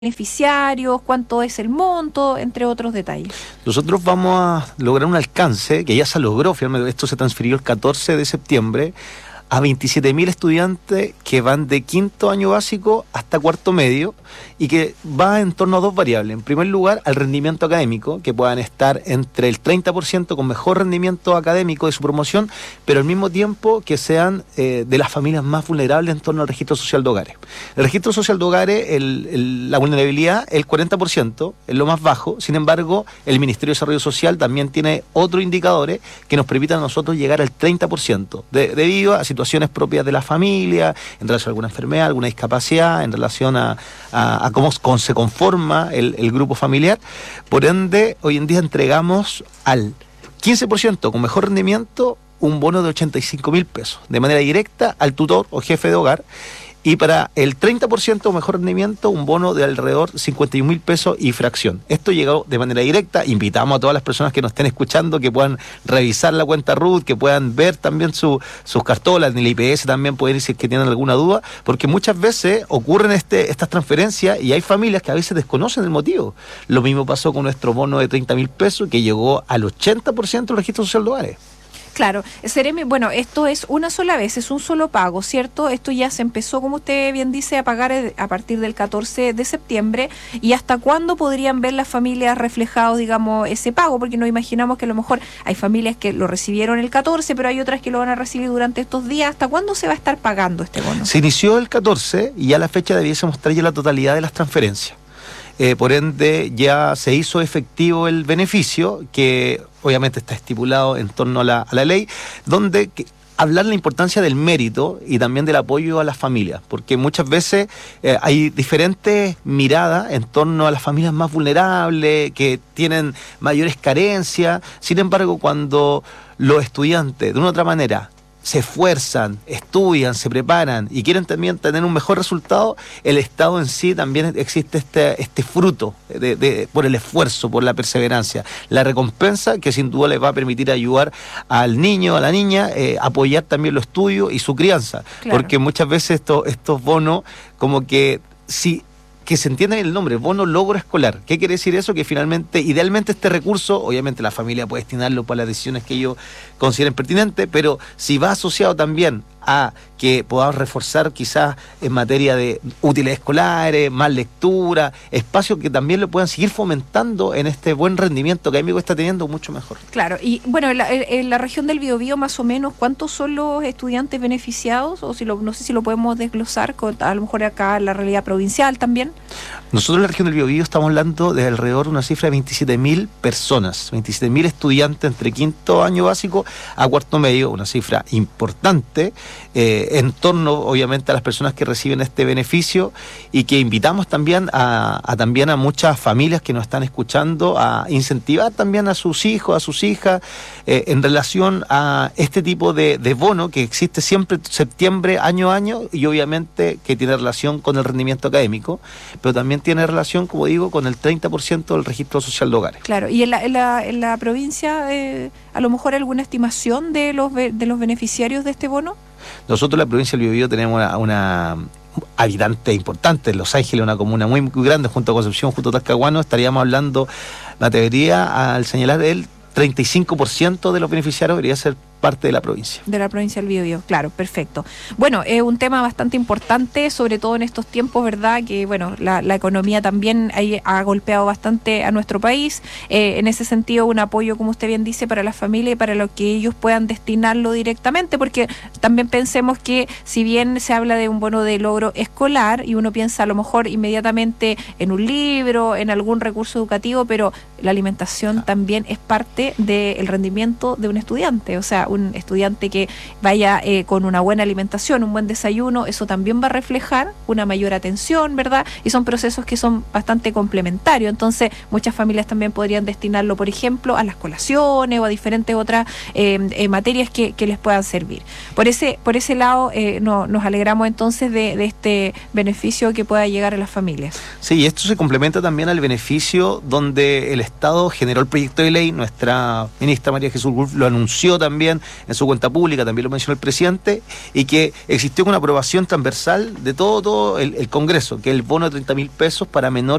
beneficiarios, cuánto es el monto, entre otros detalles. Nosotros vamos a lograr un alcance que ya se logró, finalmente esto se transfirió el 14 de septiembre a 27.000 estudiantes que van de quinto año básico hasta cuarto medio y que va en torno a dos variables. En primer lugar, al rendimiento académico, que puedan estar entre el 30% con mejor rendimiento académico de su promoción, pero al mismo tiempo que sean de las familias más vulnerables en torno al registro social de hogares. El registro social de hogares, la vulnerabilidad, el 40%, es lo más bajo. Sin embargo, el Ministerio de Desarrollo Social también tiene otros indicadores que nos permitan a nosotros llegar al 30%, debido a situaciones propias de la familia, en relación a alguna enfermedad, alguna discapacidad, en relación a cómo se conforma el grupo familiar. Por ende, hoy en día entregamos al 15% con mejor rendimiento un bono de 85.000 pesos, de manera directa al tutor o jefe de hogar. Y para el 30% mejor rendimiento, un bono de alrededor de 51.000 pesos y fracción. Esto llegó de manera directa. Invitamos a todas las personas que nos estén escuchando que puedan revisar la cuenta RUT, que puedan ver también sus cartolas, en el IPS también pueden ir si es que tienen alguna duda, porque muchas veces ocurren estas transferencias y hay familias que a veces desconocen el motivo. Lo mismo pasó con nuestro bono de 30.000 pesos, que llegó al 80% del registro social de hogares. Claro, Seremi, bueno, esto es una sola vez, es un solo pago, ¿cierto? Esto ya se empezó, como usted bien dice, a pagar a partir del 14 de septiembre. ¿Y hasta cuándo podrían ver las familias reflejados, digamos, ese pago? Porque nos imaginamos que a lo mejor hay familias que lo recibieron el 14, pero hay otras que lo van a recibir durante estos días. ¿Hasta cuándo se va a estar pagando este bono? Se inició el 14 y ya a la fecha debiésemos traer ya la totalidad de las transferencias. Por ende, ya se hizo efectivo el beneficio, que obviamente está estipulado en torno a la ley, donde hablar la importancia del mérito y también del apoyo a las familias, porque muchas veces hay diferentes miradas en torno a las familias más vulnerables, que tienen mayores carencias. Sin embargo, cuando los estudiantes, de una u otra manera, se esfuerzan, estudian, se preparan y quieren también tener un mejor resultado, el Estado en sí también existe este fruto por el esfuerzo, por la perseverancia, la recompensa que sin duda les va a permitir ayudar al niño, a la niña, apoyar también los estudios y su crianza. Claro. Porque muchas veces estos bonos, como que que se entienda el nombre, bono logro escolar. ¿Qué quiere decir eso? Que finalmente, idealmente este recurso, obviamente la familia puede destinarlo para las decisiones que ellos consideren pertinentes, pero si va asociado también a que podamos reforzar quizás en materia de útiles escolares, más lectura, espacios que también lo puedan seguir fomentando en este buen rendimiento académico que está teniendo, mucho mejor. Claro, y bueno, en la región del Biobío más o menos, ¿cuántos son los estudiantes beneficiados? O no sé si lo podemos desglosar, a lo mejor acá en la realidad provincial también. Nosotros en la región del Biobío estamos hablando de alrededor de una cifra de 27.000 personas, 27.000 estudiantes entre quinto año básico a cuarto medio, una cifra importante, en torno obviamente a las personas que reciben este beneficio, y que invitamos también también a muchas familias que nos están escuchando a incentivar también a sus hijos, a sus hijas, en relación a este tipo de bono que existe siempre septiembre año a año, y obviamente que tiene relación con el rendimiento académico, pero también tiene relación, como digo, con el 30% del registro social de hogares. Claro, y en la provincia, a lo mejor alguna estimación de los beneficiarios de este bono. Nosotros en la provincia del Biobío tenemos una habitante importante. Los Ángeles, una comuna muy, muy grande, junto a Concepción, junto a Talcahuano. Estaríamos hablando, me atrevería al señalar, el 35% de los beneficiarios debería ser parte de la provincia. De la provincia del Biobío, claro, perfecto. Bueno, es un tema bastante importante, sobre todo en estos tiempos, ¿verdad? Que, bueno, la economía también ha golpeado bastante a nuestro país. En ese sentido, un apoyo, como usted bien dice, para la familia y para lo que ellos puedan destinarlo directamente, porque también pensemos que si bien se habla de un bono de logro escolar y uno piensa a lo mejor inmediatamente en un libro, en algún recurso educativo, pero la alimentación también es parte del rendimiento de un estudiante. O sea, un estudiante que vaya con una buena alimentación, un buen desayuno, eso también va a reflejar una mayor atención, ¿verdad? Y son procesos que son bastante complementarios. Entonces, muchas familias también podrían destinarlo, por ejemplo, a las colaciones o a diferentes otras materias que les puedan servir. Por ese lado, nos alegramos entonces de este beneficio que pueda llegar a las familias. Sí, y esto se complementa también al beneficio donde el Estado generó el proyecto de ley. Nuestra ministra María Jesús Wolf lo anunció también administración en su cuenta pública, también lo mencionó el presidente, y que existió una aprobación transversal de todo el Congreso, que es el bono de 30.000 pesos para menores